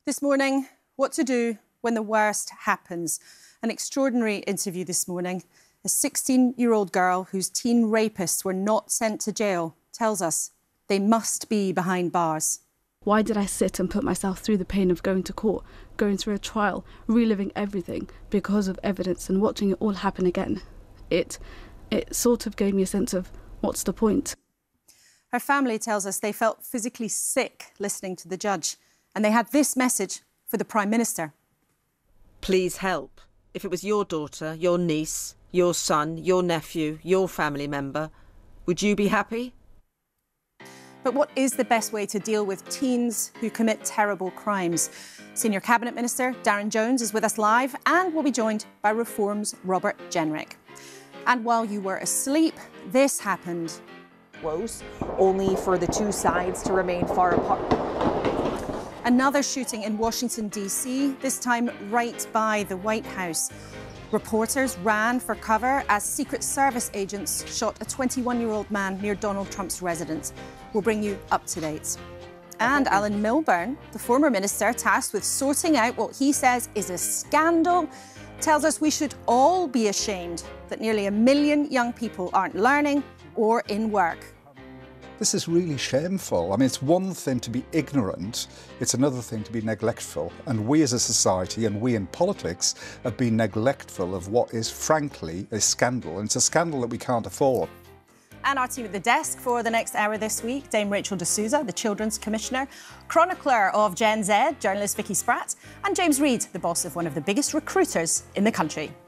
This morning, what to do when the worst happens. An extraordinary interview this morning. A 16-year-old girl whose teen rapists were not sent to jail tells us they must be behind bars. Why did I sit and put myself through the pain of going to court, going through a trial, reliving everything because of evidence and watching it all happen again? It sort of gave me a sense of, what's the point? Her family tells us they felt physically sick listening to the judge, and they had this message for the Prime Minister. Please help. If it was your daughter, your niece, your son, your nephew, your family member, would you be happy? But what is the best way to deal with teens who commit terrible crimes? Senior Cabinet Minister Darren Jones is with us live and will be joined by Reform's Robert Jenrick. And while you were asleep, this happened. Close, only for the two sides to remain far apart. Another shooting in Washington, D.C., this time right by the White House. Reporters ran for cover as Secret Service agents shot a 21-year-old man near Donald Trump's residence. We'll bring you up to date. And Alan Milburn, the former minister tasked with sorting out what he says is a scandal, tells us we should all be ashamed that nearly 1 million young people aren't learning or in work. This is really shameful. I mean, it's one thing to be ignorant, it's another thing to be neglectful. And we as a society and we in politics have been neglectful of what is frankly a scandal. And it's a scandal that we can't afford. And our team at the desk for the next hour this week, Dame Rachel D'Souza, the Children's Commissioner, chronicler of Gen Z, journalist Vicky Spratt, and James Reid, the boss of one of the biggest recruiters in the country.